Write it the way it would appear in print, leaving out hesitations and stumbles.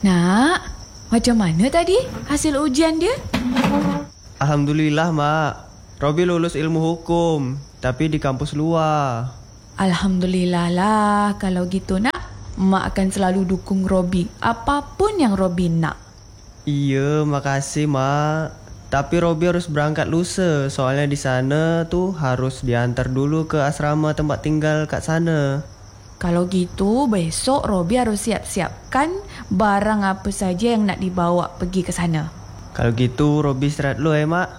Nak, macam mana tadi hasil ujian dia? Alhamdulillah, Mak. Robi lulus ilmu hukum, tapi di kampus luar. Alhamdulillah lah. Kalau gitu nak, Mak akan selalu dukung Robi apapun yang Robi nak. Iya, makasih, Mak. Tapi Robi harus berangkat lusa, soalnya di sana tuh harus diantar dulu ke asrama tempat tinggal kat sana. Kalau gitu, besok Robi harus siap-siapkan barang apa saja yang nak dibawa pergi ke sana. Kalau gitu Robi istirahat dulu Mak.